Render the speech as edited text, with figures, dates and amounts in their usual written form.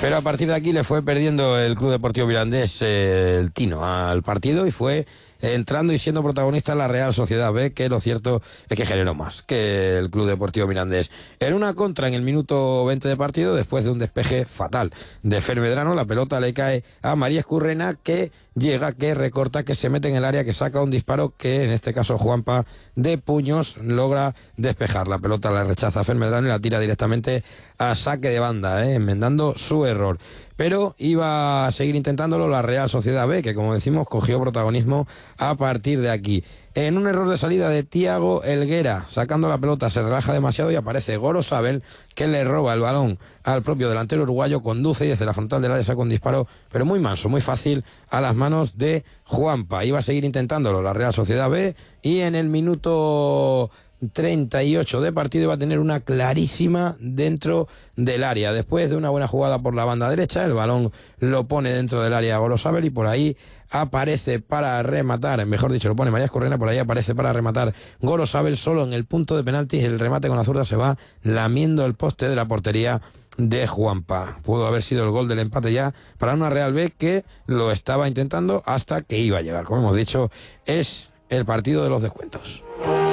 Pero a partir de aquí le fue perdiendo el Club Deportivo Mirandés el tino al partido y fue entrando y siendo protagonista en la Real Sociedad B, que lo cierto es que generó más que el Club Deportivo Mirandés. En una contra en el minuto 20 de partido, después de un despeje fatal de Fer Medrano, la pelota le cae a María Escurrena, que llega, que recorta, que se mete en el área, que saca un disparo que en este caso Juanpa de puños logra despejar. La pelota la rechaza a Fer Medrano y la tira directamente a saque de banda, enmendando su error. Pero iba a seguir intentándolo la Real Sociedad B, que como decimos cogió protagonismo a partir de aquí. En un error de salida de Thiago Helguera, sacando la pelota, se relaja demasiado y aparece Gorosabel, que le roba el balón al propio delantero uruguayo, conduce y desde la frontal del área saca un disparo, pero muy manso, muy fácil, a las manos de Juanpa. Iba a seguir intentándolo la Real Sociedad B y en el minuto 38 de partido va a tener una clarísima dentro del área. Después de una buena jugada por la banda derecha, el balón lo pone dentro del área Gorosabel y por ahí aparece para rematar, mejor dicho, lo pone María Escurrena, por ahí aparece para rematar Gorosabel solo en el punto de penaltis. El remate con la zurda se va lamiendo el poste de la portería de Juanpa. Pudo haber sido el gol del empate ya para una Real B que lo estaba intentando hasta que iba a llegar. Como hemos dicho, es el partido de los descuentos.